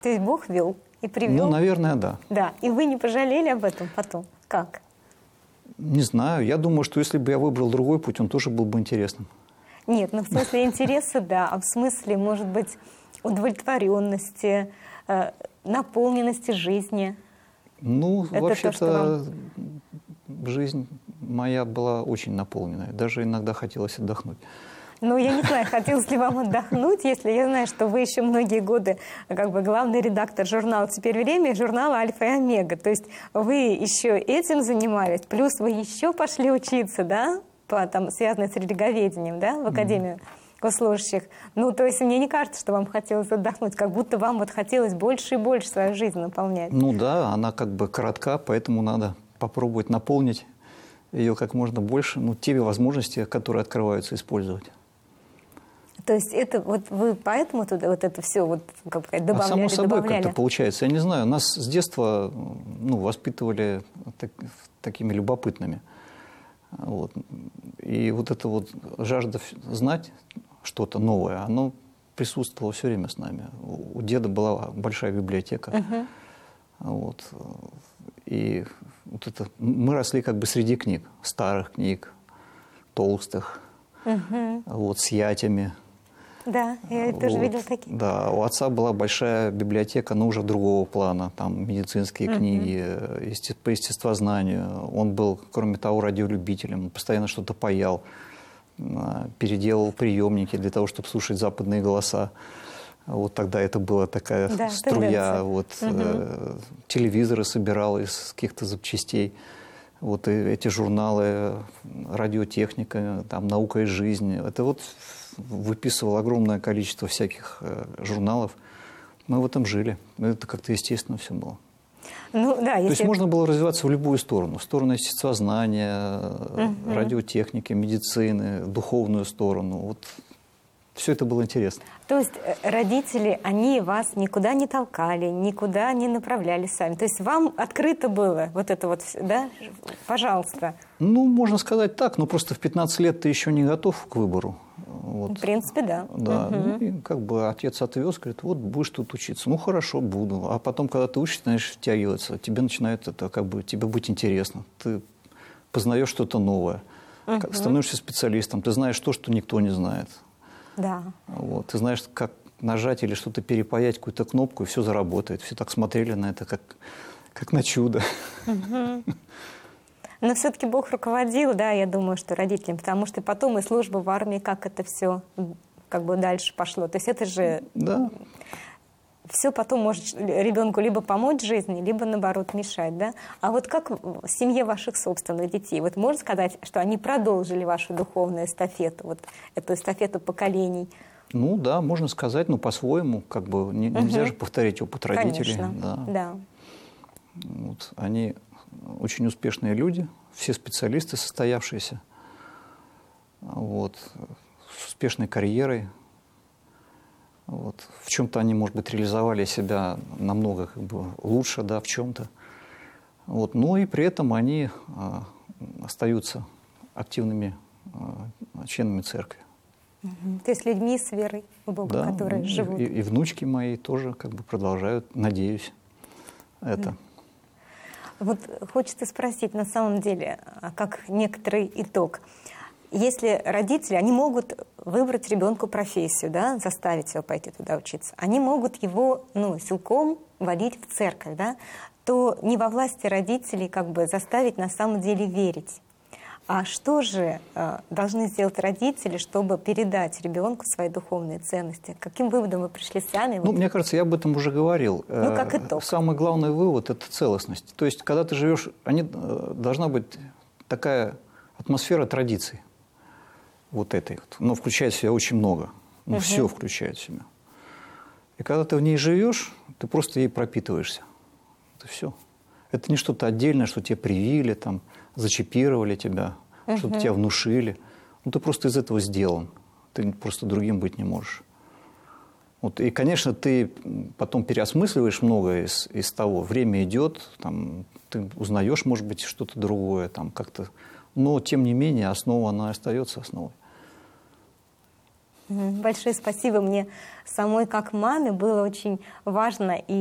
То есть Бог вел и привел? Ну, наверное, да. Да. И вы не пожалели об этом потом? Как? Не знаю. Я думаю, что если бы я выбрал другой путь, он тоже был бы интересным. Нет, ну в смысле интереса, да, а в смысле, может быть, удовлетворенности, наполненности жизни. Ну, вообще-то что жизнь моя была очень наполненная. Даже иногда хотелось отдохнуть. Ну, я не знаю, хотелось ли вам отдохнуть, если я знаю, что вы еще многие годы как бы главный редактор журнала «Теперь время» и журнала «Альфа и Омега». То есть вы еще этим занимались, плюс вы еще пошли учиться, да, связанное с религоведением, да, в Академию госслужащих. Ну, то есть мне не кажется, что вам хотелось отдохнуть, как будто вам вот хотелось больше и больше свою жизнь наполнять. Ну да, она как бы коротка, поэтому надо попробовать наполнить ее как можно больше, ну, теми возможностями, которые открываются, использовать. То есть это вот вы поэтому туда вот это все вот, как сказать, добавляли, само собой добавляли? как-то получается. Я не знаю, нас с детства воспитывали такими любопытными. Вот. И вот эта вот жажда знать что-то новое, оно присутствовало все время с нами. У деда была большая библиотека. Вот. И вот это, мы росли как бы среди книг, старых книг, толстых, вот, с ятями. Да, я тоже видела такие. Да, у отца была большая библиотека, но уже другого плана. Там медицинские книги, по естествознанию. Он был, кроме того, радиолюбителем. Он постоянно что-то паял, переделал приемники для того, чтобы слушать западные голоса. Вот тогда это была такая струя. Вот, телевизоры собирал из каких-то запчастей. Вот эти журналы, радиотехника, там, наука и жизнь. Это вот выписывал огромное количество всяких журналов. Мы в этом жили. Это как-то естественно все было. Ну, да, То есть можно было развиваться в любую сторону. В сторону естествознания, радиотехники, медицины, духовную сторону. Вот все это было интересно. То есть родители, они вас никуда не толкали, никуда не направляли сами. То есть вам открыто было вот это вот, да, пожалуйста. Ну, можно сказать так, но просто в 15 лет ты еще не готов к выбору. Вот. В принципе, да. Да, ну, и как бы отец отвез, говорит, вот будешь тут учиться. Ну, хорошо, буду. А потом, когда ты учишься, начинаешь втягиваться, тебе начинает это, как бы, тебе быть интересно. Ты познаешь что-то новое, становишься специалистом, ты знаешь то, что никто не знает. Да. Вот. Ты знаешь, как нажать или что-то перепаять, какую-то кнопку, и все заработает. Все так смотрели на это, как на чудо. Но все-таки Бог руководил, да, я думаю, что родителям, потому что потом и служба в армии, как это все как бы дальше пошло. То есть это же... Да. Все потом может ребенку либо помочь жизни, либо, наоборот, мешать, да? А вот как в семье ваших собственных детей? Вот можно сказать, что они продолжили вашу духовную эстафету, вот эту эстафету поколений? Ну да, можно сказать, но по-своему, как бы нельзя же повторить опыт родителей. Конечно, да. Вот, они очень успешные люди, все специалисты состоявшиеся, вот, с успешной карьерой. Вот. В чем-то они, может быть, реализовали себя намного как бы лучше, да, в чем-то. Вот. Но и при этом они остаются активными членами церкви. То есть людьми с верой в Бога, да, которые живут. И внучки мои тоже как бы продолжают, надеюсь, это. Вот хочется спросить, на самом деле, как некоторый итог. Если родители, они могут выбрать ребенку профессию, да, заставить его пойти туда учиться, они могут его, силком водить в церковь, да, то не во власти родителей как бы заставить на самом деле верить. А что же должны сделать родители, чтобы передать ребенку свои духовные ценности? К каким выводам вы пришли сами? Ну, мне кажется, я об этом уже говорил. Как итог. Самый главный вывод – это целостность. То есть, когда ты живешь, должна быть такая атмосфера традиций. Вот этой вот. Но включает в себя очень много. Все включает в себя. И когда ты в ней живешь, ты просто ей пропитываешься. Это все. Это не что-то отдельное, что тебе привили, там, зачипировали тебя, что-то тебя внушили. Ты просто из этого сделан. Ты просто другим быть не можешь. Вот. И, конечно, ты потом переосмысливаешь многое из того. Время идет, там, ты узнаешь, может быть, что-то другое. Там, как-то... Но, тем не менее, основа, она остается основой. Большое спасибо. Мне самой как маме было очень важно и